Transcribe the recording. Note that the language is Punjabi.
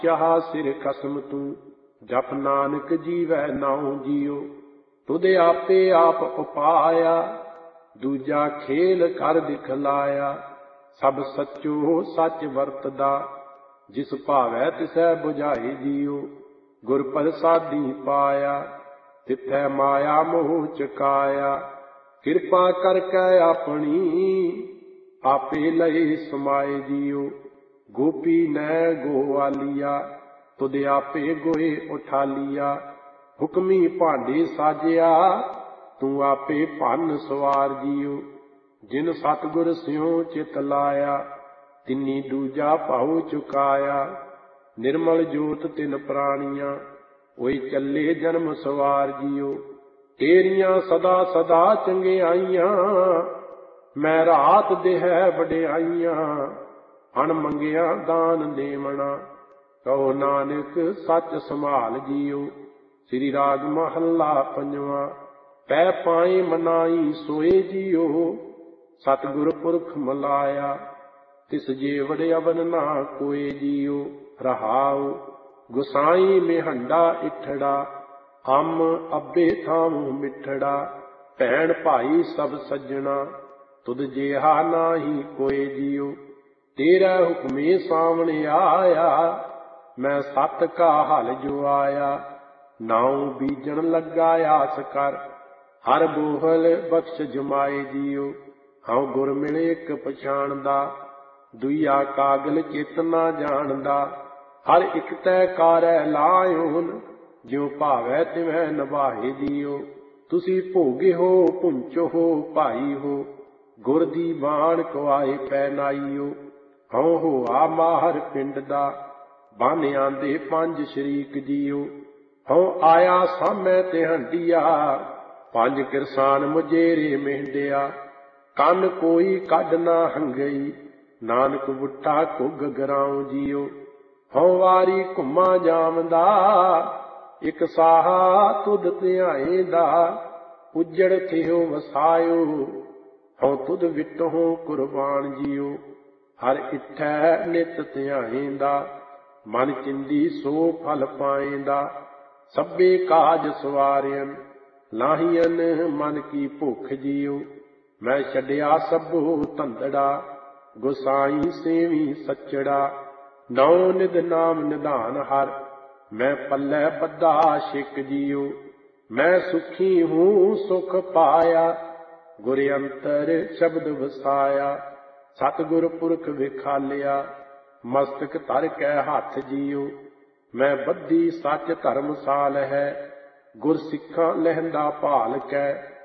ਚਾਹ ਸਿਰ ਖਸਮ ਤੂੰ, ਜਪ ਨਾਨਕ ਜੀਵੈ ਨਾਉ ਜੀਉ। ਤੁਧ ਆਪੇ ਆਪ ਉਪਾਇਆ, ਦੂਜਾ ਖੇਲ ਕਰ ਦਿਖਲਾਇਆ। ਸਭ ਸੱਚੋ ਸੱਚ ਵਰਤਦਾ, ਜਿਸ ਭਾਵੈ ਤਿਸੈ ਬੁਝਾਈ ਜੀਉ। ਗੁਰ ਪ੍ਰਸਾਦੀ ਪਾਇਆ, ਤਿਥੈ ਮਾਇਆ ਮੋਹ ਚੁਕਾਇਆ। ਕਿਰਪਾ ਕਰਕੇ ਆਪਣੀ, ਆਪੇ ਲਏ ਸਮਾਏ ਜੀਉ। ਗੋਪੀ ਨੈ ਗੋਵਾਲੀਆ, ਤੁਧ ਆਪੇ ਗੋਏ ਉਠਾਲੀਆ। ਹੁਕਮੀ ਭਾਂਡੇ ਸਾਜਿਆ, ਤੂੰ ਆਪੇ ਭੰਨ ਸਵਾਰ ਜੀਉ। ਜਿਨ ਸਤਿਗੁਰ ਸਿਉ ਚਿਤ ਲਾਇਆ, ਤਿਨੀ ਦੂਜਾ ਭਾਉ ਚੁਕਾਇਆ। ਨਿਰਮਲ ਜੋਤ ਤਿਨ ਪ੍ਰਾਣੀਆਂ, ਓਈ ਚੱਲੇ ਜਨਮ ਸਵਾਰ ਜੀਉ। ਤੇਰੀਆਂ ਸਦਾ ਸਦਾ ਚੰਗਿਆਈਆਂ, ਮੈਂ ਰਾਤ ਦੇਹਿ ਵਡਿਆਈਆਂ। ਅਣ ਮੰਗਿਆ ਦਾਨ ਦੇਵਣਾ, ਕਹੋ ਨਾਨਕ ਸੱਚ ਸੰਭਾਲ ਜੀਉ। ਸ੍ਰੀ ਰਾਗ ਮਹੱਲਾ ਪੰਜਵਾਂ। ਪੈ ਪਾਏ ਮਨਾਈ ਸੋਏ ਜੀਉ, ਸਤਿਗੁਰ ਪੁਰਖ ਮਲਾਇਆ। ਤਿਸ ਜੀਵੜ ਅਵਨ ਨਾ ਕੋਏ ਜੀਉ। ਰਹਾਉ ਗੁਸਾਈ ਮਿਹੰਡਾ ਇਠੜਾ, ਅੰਮ ਅੱਬੇ ਥਾਮੁ ਮਿੱਠੜਾ। ਭੈਣ ਭਾਈ ਸਭ ਸੱਜਣਾ, ਤੁਧ ਜਿਹਾ ਨਾਹੀ ਕੋਏ ਜੀਉ। ਤੇਰਾ ਹੁਕਮੇ ਸਾਵਣ ਆਇਆ, ਮੈਂ ਸਤ ਕਾ ਹਲ ਜੁਆਇਆ। ਨਾਉ ਬੀਜਣ ਲੱਗਾ ਆਸ ਕਰ, ਹਰ ਬੋਹਲ ਬਖਸ਼ ਜਮਾਏ ਜੀਉ। ਹਉ ਗੁਰ ਮਿਲੇ ਇੱਕ ਪਛਾਣਦਾ, ਦੁਈਆ ਕਾਗਲ ਚਿਤ ਨਾ ਜਾਣਦਾ। ਹਰ ਇੱਕ ਤੈ ਕਾਰੈ ਲਾਇਓਨ, ਜਿਉ ਭਾਵੈ ਤਿਵੈ ਨਿਭਾਏ ਜੀਉ। ਤੁਸੀਂ ਭੋਗੇ ਹੋ ਪੁੰਚੋ ਹੋ ਭਾਈ ਹੋ, ਗੁਰ ਦੀ ਬਾਣ ਕਵਾਏ ਪੈ ਨਾਈਓ। ਹਉ ਹੋਆ ਮਾਹਰ ਪਿੰਡ ਦਾ, ਬਨ ਆਂਦੇ ਪੰਜ ਸ਼ਰੀਕ ਜੀਉ। ਹਉ ਆਇਆ ਸਾਮੈ ਤੇ ਹੰਡਿਆ, ਪੰਜ ਕਿਰਸਾਨ ਮੁਜੇਰੇ ਮਹਿੰਡਿਆ। ਕੰਨ ਕੋਈ ਕੱਢ ਨਾ ਹੰਗਈ, ਨਾਨਕ ਬੁੱਠਾ ਘੁੱਗ ਗਰਾਉ ਜੀਉ। ਹਉ ਵਾਰੀ ਘੁੰਮਾ ਜਾਵਦਾ, ਇਕ ਸਾਹਾ ਤੁਧ ਧਿਆਏਂਦਾ। ਉਜੜ ਥਿਓ ਵਸਾਇਓ, ਹਉ ਤੁਧ ਵਿਟਹੁ ਕੁਰਬਾਨ ਜੀਉ। ਹਰ ਇਠੈ ਨਿਤ ਧਿਆਏਂਦਾ, ਮਨ ਚਿੰਦੀ ਸੋ ਫਲ ਪਾਏਂਦਾ। ਸਭੇ ਕਾਜ ਸਵਾਰਿਅਨ, ਲਾਹੀਅਨ ਮਨ ਕੀ ਭੁੱਖ ਜੀਉ। ਮੈਂ ਛੱਡਿਆ ਸਭੋ ਧੰਦੜਾ, ਗੁਸਾਈ ਸੇਵੀ ਸੱਚੜਾ। ਨੌ ਨਿਧ ਨਾਮ ਨਿਧਾਨ ਹਰ, ਮੈਂ ਪੱਲੇ ਬੱਧਾ ਛਿਕ ਜੀਉ। ਮੈਂ ਸੁਖੀ ਹੂੰ ਸੁਖ ਪਾਇਆ, ਗੁਰ ਅੰਤਰ ਸ਼ਬਦ ਵਸਾਇਆ। ਸਤਿਗੁਰ ਪੁਰਖ ਵਿਖਾਲਿਆ, ਮਸਤਕ ਧਰ ਕੈ ਹੱਥ ਜੀਉ। ਮੈਂ ਬੱਧੀ ਸੱਚ ਧਰਮਸਾਲ ਹੈ, ਗੁਰ ਸਿੱਖਾਂ ਲਹਿੰਦਾ ਭਾਲ ਕੈ।